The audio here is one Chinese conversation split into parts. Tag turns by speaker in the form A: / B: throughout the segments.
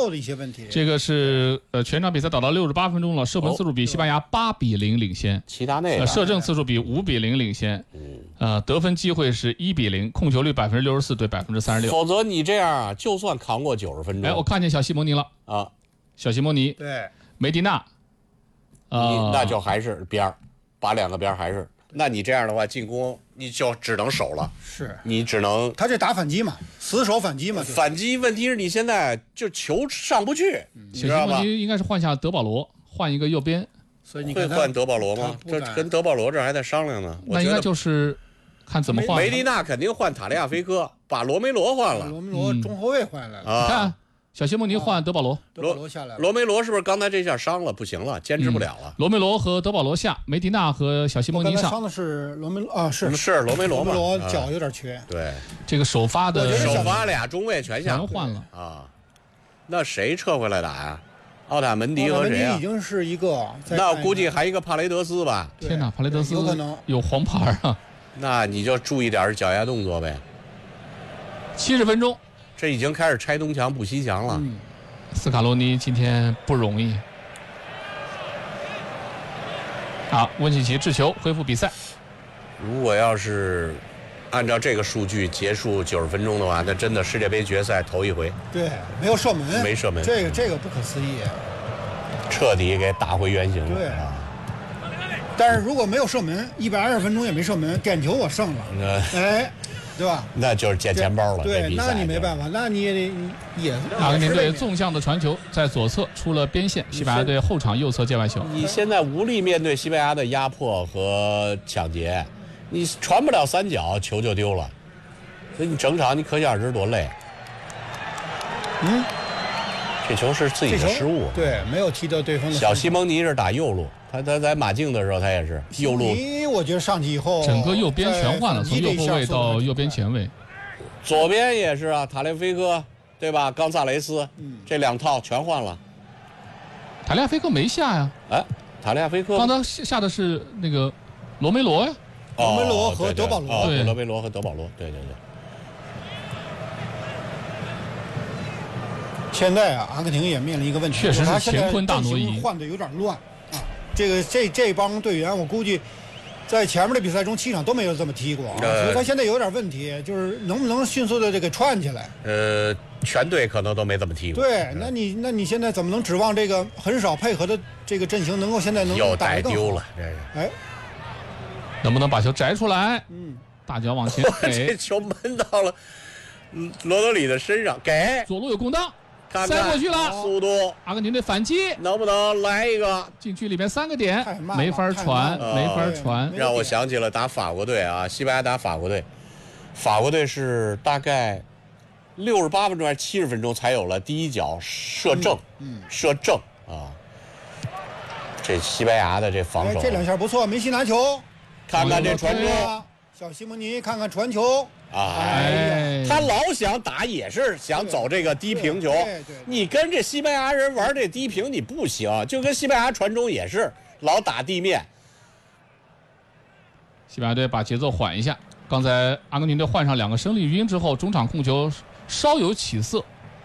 A: 后的一些问题。
B: 这个是全场比赛打到68分钟了，射门次数比西班牙8比0领先，
C: 齐达内
B: 射正次数比5比0领先，得分机会是1比0，控球率64%对36%。
C: 否则你这样啊，就算扛过90分钟。
B: 哎，我看见小西蒙尼了
C: 啊，
B: 小西蒙尼，
A: 对，
B: 梅迪纳，
C: 那就还是边儿，把2个边儿还是。那你这样的话，进攻你就只能守了，
A: 是
C: 你只能
A: 他这打反击嘛，死守反击嘛。
C: 反击问题是你现在就球上不去，你知道吧？
B: 小西蒙尼应该是换下德保罗，换一个右边。
A: 所以你
C: 会换德保罗吗？这跟德保罗这还在商量呢。
B: 那应该就是看怎么换。
C: 梅迪纳肯定换塔利亚菲科，把罗梅罗换了。
A: 罗梅罗中后卫换来了。
B: 你看。小西蒙尼换德保罗，
A: 德保罗下来了。
C: 罗梅罗是不是刚才这下伤了，不行了，坚持不了了？
B: 罗梅罗和德保罗下，梅迪纳和小西蒙尼上。
A: 伤的是罗梅罗啊，是
C: 罗梅罗嘛？
A: 罗梅罗脚有点缺。
C: 对，
B: 这个首发
C: 俩中卫全下
B: 换了
C: 啊。那谁撤回来打呀？奥塔门迪和谁啊？
A: 已经是一个。
C: 那估计还一个帕雷德斯吧？
B: 天哪，帕雷德斯
A: 有可能
B: 有黄牌啊！
C: 那你就注意点脚下动作呗。
B: 70分钟，
C: 这已经开始拆东墙补西墙了。
B: 斯卡罗尼今天不容易。好，温契奇制球恢复比赛。
C: 如果要是按照这个数据结束90分钟的话，那真的世界杯决赛头一回。
A: 对，没有射门，
C: 没射门，
A: 这个不可思议，
C: 彻底给打回原形了。
A: 对啊。但是如果没有射门，120分钟也没射门，点球我胜了。哎。 对吧？
C: 那就是捡钱包了。
A: 对，那你没办法，那你也
B: 阿根廷队纵向的传球在左侧出了边线，西班牙队后场右侧界外球。
C: 你现在无力面对西班牙的压迫和抢劫，你传不了3脚，球就丢了，所以你整场你可想而知多累。这球是自己的失误，
A: 对，没有踢到对方的。
C: 小西蒙尼是打右路，他在马竞的时候他也是右路。
A: 我觉得上去以后，
B: 整个右边全换了，从右后卫到右边前卫。
C: 左边也是啊，塔列菲科对吧？冈萨雷斯，这2套全换了。
B: 塔利亚菲科没下呀？
C: 哎，塔利亚菲科
B: 刚才下的是那个罗梅罗呀。
A: 罗梅罗和德保罗。
B: 对，
C: 罗梅罗和德保罗，对。
A: 现在啊，阿根廷也面临一个问题，
B: 确实是乾坤大挪移，
A: 换的有点乱啊。这帮队员，我估计在前面的比赛中7场都没有这么踢过啊，所以他现在有点问题，就是能不能迅速的这个串起来？
C: 全队可能都没怎么踢过。
A: 对，那你现在怎么能指望这个很少配合的这个阵型能够现在能
C: 又
A: 带
C: 丢了？这是
A: 哎，
B: 能不能把球摘出来？大脚往前给，
C: 这球闷到了罗德里的身上，给
B: 左路有空当。
C: 看
B: 塞过去了，
C: 速度！
B: 阿根廷队反击，
C: 能不能来一个？
B: 禁区里面3个点，没法传，没法传。
C: 让我想起了打法国队啊，西班牙打法国队，法国队是大概68分钟还是70分钟才有了第一脚射正，射正啊！这西班牙的这防守，
A: 这2下不错，梅西拿球，
C: 看看这传中，
A: 小西蒙尼看看传球。
C: 哎，他老想打，也是想走这个低平球。你跟这西班牙人玩这低平，你不行。就跟西班牙传中也是老打地面。
B: 西班牙队把节奏缓一下。刚才阿根廷队换上2个生力军之后，中场控球稍有起色。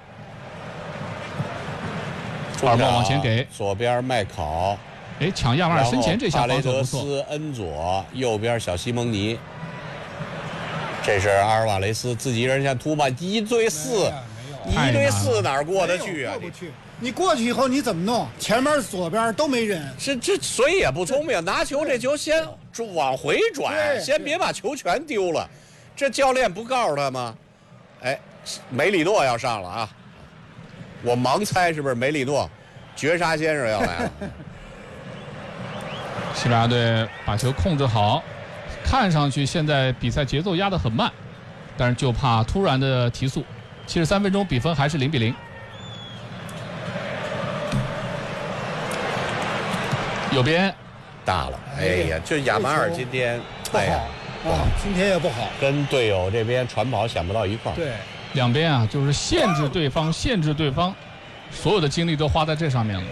B: 阿尔莫往前给，
C: 左边麦考，
B: 哎，抢亚马尔身前这下防守不错。
C: 帕雷德斯、恩佐，右边小西蒙尼。 这是阿尔瓦雷斯自己人先突破1对4，1对4哪儿过得去啊？
A: 过不去。你过去以后你怎么弄？前面左边都没人。
C: 这所以也不聪明，拿球这球先往回转，先别把球全丢了。这教练不告诉他吗？哎，梅里诺要上了啊！我盲猜是不是梅里诺，绝杀先生要来了？
B: 西班牙队把球控制好。 看上去现在比赛节奏压得很慢，但是就怕突然的提速。73分钟比分还是0比0。右边
C: 大了，哎呀，这亚马尔今天
A: 哎呀不好，今天也不好，
C: 跟队友这边传跑想不到一块儿。
A: 对，
B: 两边啊就是限制对方，所有的精力都花在这上面了。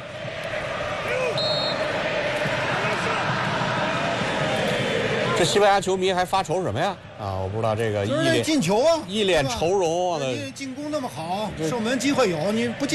C: 这西班牙球迷还发愁什么呀？啊，我不知道这个
A: 进球啊，
C: 一脸愁容啊！
A: 你进攻那么好，射门机会有，你不进。